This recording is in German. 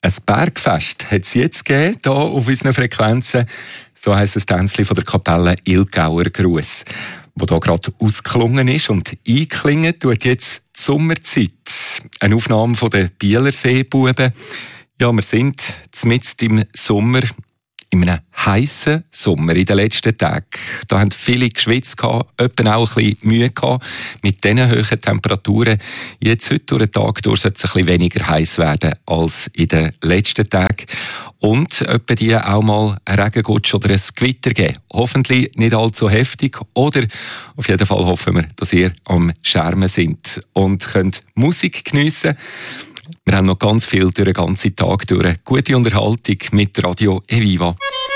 Ein Bergfest hat es jetzt gegeben, hier auf unseren Frequenzen. So heisst das Tänzchen von der Kapelle Ilgauer Gruss, wo hier gerade ausgeklungen ist. Und einklingen tut jetzt die Sommerzeit. Eine Aufnahme von den Bieler Seebuben. Ja, wir sind mitten im Sommer, in einem heissen Sommer in den letzten Tagen. Da haben viele geschwitzt, etwa auch ein bisschen Mühe gehabt mit diesen hohen Temperaturen. Jetzt heute durch den Tag durch sollte es ein bisschen weniger heiß werden als in den letzten Tagen. Und etwa die auch mal ein Regengutsch oder ein Gewitter geben. Hoffentlich nicht allzu heftig. Oder auf jeden Fall hoffen wir, dass ihr am Schermen seid und könnt Musik geniessen. Wir haben noch ganz viel durch den ganzen Tag durch. Gute Unterhaltung mit Radio Eviva.